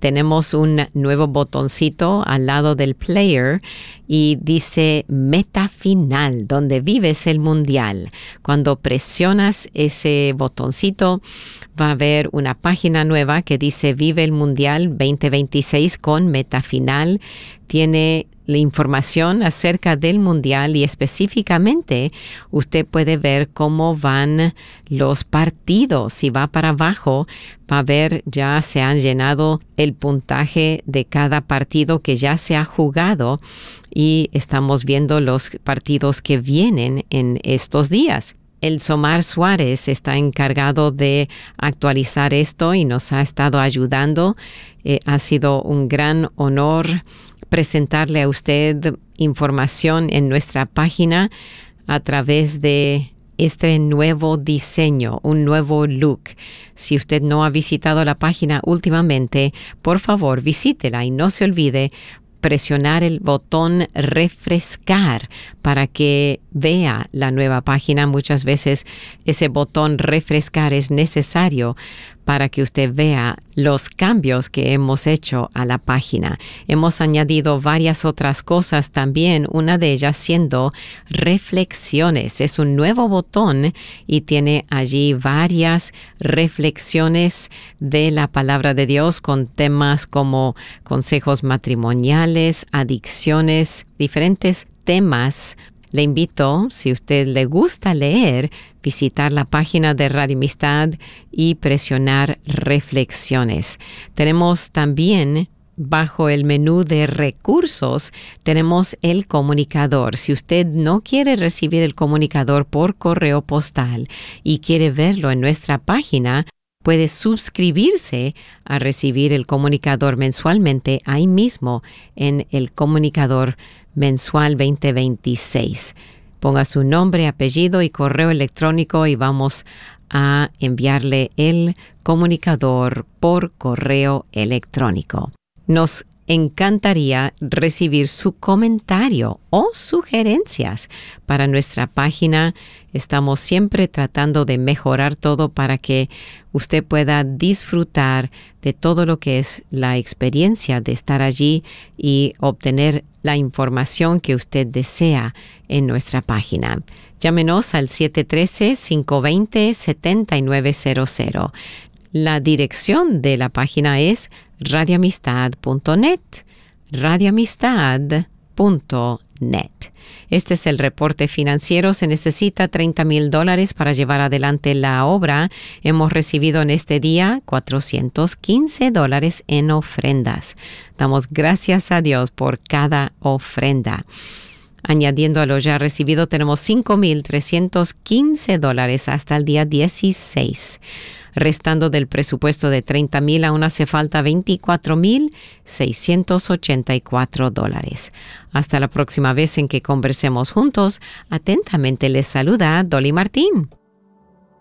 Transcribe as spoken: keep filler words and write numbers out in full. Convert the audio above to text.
tenemos un nuevo botoncito al lado del player y dice Meta Final, donde vives el mundial. Cuando presionas ese botoncito, va a haber una página nueva que dice Vive el Mundial veinte veintiséis con Meta Final. Tiene la información acerca del mundial y específicamente usted puede ver cómo van los partidos. Si va para abajo, va a ver ya se han llenado el puntaje de cada partido que ya se ha jugado y estamos viendo los partidos que vienen en estos días. El Somar Suárez está encargado de actualizar esto y nos ha estado ayudando. Eh, ha sido un gran honor presentarle a usted información en nuestra página a través de este nuevo diseño, un nuevo look. Si usted no ha visitado la página últimamente, por favor visítela y no se olvide presionar el botón refrescar para que vea la nueva página. Muchas veces ese botón refrescar es necesario para que usted vea los cambios que hemos hecho a la página. Hemos añadido varias otras cosas también, una de ellas siendo reflexiones. Es un nuevo botón y tiene allí varias reflexiones de la palabra de Dios con temas como consejos matrimoniales, adicciones, diferentes temas. Le invito, si usted le gusta leer, visitar la página de Radio Amistad y presionar reflexiones. Tenemos también, bajo el menú de recursos, tenemos el comunicador. Si usted no quiere recibir el comunicador por correo postal y quiere verlo en nuestra página, puede suscribirse a recibir el comunicador mensualmente ahí mismo en el comunicador mensual veinte veintiséis. Ponga su nombre, apellido y correo electrónico y vamos a enviarle el comunicador por correo electrónico. Nos encantaría recibir su comentario o sugerencias para nuestra página. Estamos siempre tratando de mejorar todo para que usted pueda disfrutar de todo lo que es la experiencia de estar allí y obtener la información que usted desea en nuestra página. Llámenos al siete uno tres, cinco dos cero, siete nueve cero cero. La dirección de la página es radio amistad punto net, radio amistad punto net. Este es el reporte financiero. Se necesita treinta mil dólares para llevar adelante la obra. Hemos recibido en este día cuatrocientos quince dólares en ofrendas. Damos gracias a Dios por cada ofrenda. Añadiendo a lo ya recibido, tenemos cinco mil trescientos quince dólares hasta el día dieciséis. Restando del presupuesto de treinta mil, aún hace falta veinticuatro mil seiscientos ochenta y cuatro dólares. Hasta la próxima vez en que conversemos juntos, atentamente les saluda Dolly Martín.